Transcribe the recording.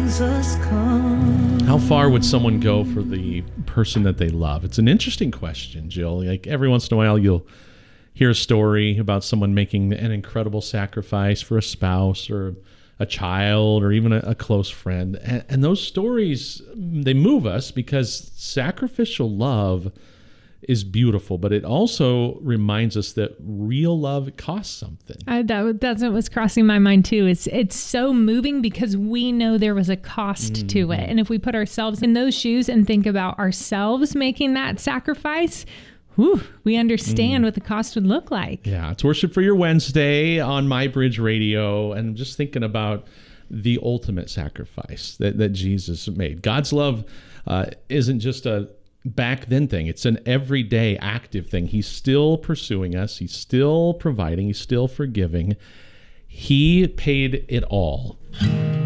Jesus come. How far would someone go for the person that they love? It's an interesting question, Jill. Like every once in a while you'll hear a story about someone making an incredible sacrifice for a spouse or a child or even a close friend. And those stories, they move us because sacrificial love is beautiful, but it also reminds us that real love costs something. That's what was crossing my mind too. It's so moving because we know there was a cost to it. And if we put ourselves in those shoes and think about ourselves making that sacrifice, we understand what the cost would look like. Yeah, it's Worship for Your Wednesday on My Bridge Radio, and I'm just thinking about the ultimate sacrifice that Jesus made. God's love isn't just a back then thing. It's an everyday active thing. He's still pursuing us. He's still providing. He's still forgiving. He paid it all.